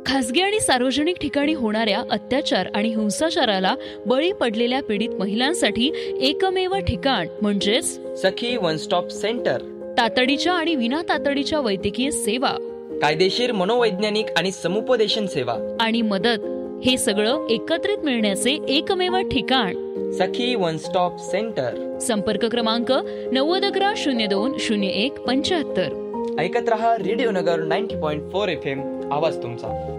खासगी आणि सार्वजनिक ठिकाणी होणाऱ्या अत्याचार आणि हिंसाचाराला बळी पडलेल्या पीडित महिलांसाठी एकमेव ठिकाण म्हणजेच सखी वन स्टॉप सेंटर. तातडीच्या आणि विना तातडीच्या वैद्यकीय सेवा, कायदेशीर मनोवैज्ञानिक आणि समुपदेशन सेवा आणि मदत हे सगळं एकत्रित मिळण्याचे एकमेव ठिकाण सखी वन स्टॉप सेंटर. संपर्क क्रमांक 9011020175. ऐकत रहा रेडिओ नगर 90.4 FM. आवाज तुमचा.